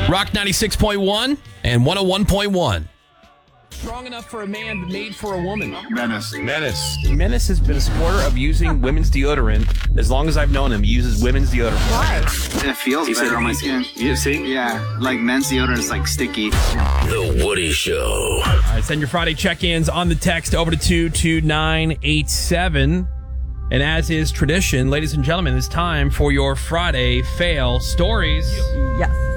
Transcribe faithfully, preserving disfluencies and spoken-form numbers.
Rock ninety-six point one and one oh one point one. Strong enough for a man, but made for a woman. Menace. Menace. Menace has been a supporter of using women's deodorant. As long as I've known him, he uses women's deodorant. Why? It feels He better said- on my skin. You see? Yeah, like men's deodorant is like sticky. The Woody Show. All right, send your Friday check-ins on the text over to two two nine eight seven. And as is tradition, ladies and gentlemen, it's time for your Friday fail stories. Yes.